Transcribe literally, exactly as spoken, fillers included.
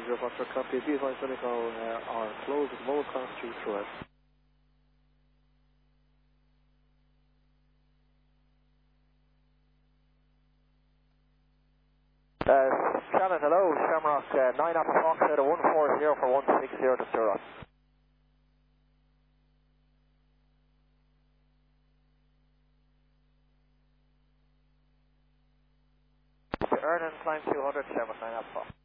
zero Foxtrot, copy. Be advised, Donegal uh, are closed at the moment, class two throughout. Uh, Shannon, hello, Shamrock, uh, nine Alpha Fox out of one four zero for one six zero to Turon. Ernan, climb two hundred, Shamrock, nine Alpha Fox.